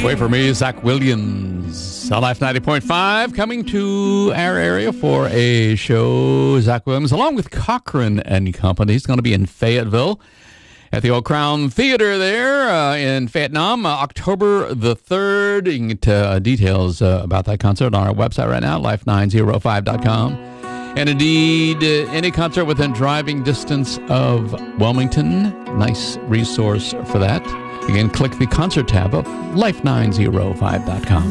Wait for me, Zach Williams. Life 90.5 coming to our area for a show. Zach Williams, along with Cochran and Company. He's going to be in Fayetteville at the Old Crown Theater there in Vietnam, October the 3rd. You can get details about that concert on our website right now, life905.com. And indeed, any concert within driving distance of Wilmington, nice resource for that. Again, click the concert tab of life905.com.